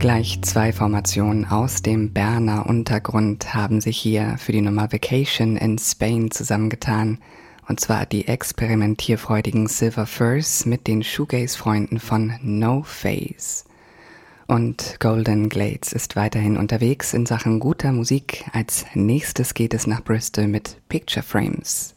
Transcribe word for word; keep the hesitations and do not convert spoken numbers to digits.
Gleich zwei Formationen aus dem Berner Untergrund haben sich hier für die Nummer Vacation in Spain zusammengetan. Und zwar die experimentierfreudigen Silver Firs mit den Shoegaze-Freunden von No Face. Und Golden Glades ist weiterhin unterwegs in Sachen guter Musik. Als nächstes geht es nach Bristol mit Picture Frames.